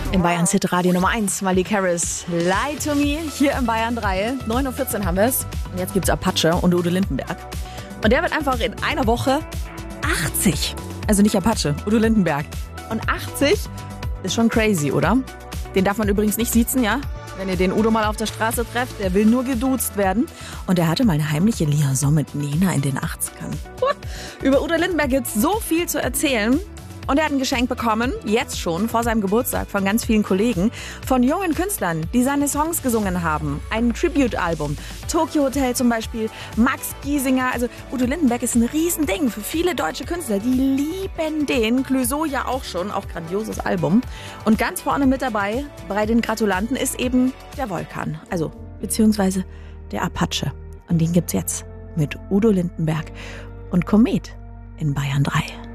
In Bayerns Hitradio Nummer 1, Malik Harris, Lie to Me, hier in Bayern 3. 9:14 Uhr haben wir es. Und jetzt gibt's Apache und Udo Lindenberg. Und der wird einfach in einer Woche 80. Also nicht Apache, Udo Lindenberg. Und 80 ist schon crazy, oder? Den darf man übrigens nicht siezen, ja? Wenn ihr den Udo mal auf der Straße trefft, der will nur geduzt werden. Und er hatte mal eine heimliche Liaison mit Nena in den 80ern. Über Udo Lindenberg gibt's so viel zu erzählen. Und er hat ein Geschenk bekommen, jetzt schon, vor seinem Geburtstag, von ganz vielen Kollegen, von jungen Künstlern, die seine Songs gesungen haben. Ein Tribute-Album. Tokyo Hotel zum Beispiel, Max Giesinger. Also Udo Lindenberg ist ein Riesending für viele deutsche Künstler. Die lieben den. Clouseau ja auch schon, auch grandioses Album. Und ganz vorne mit dabei, bei den Gratulanten, ist eben der Volkan. Also, beziehungsweise der Apache. Und den gibt's jetzt mit Udo Lindenberg und Komet in Bayern 3.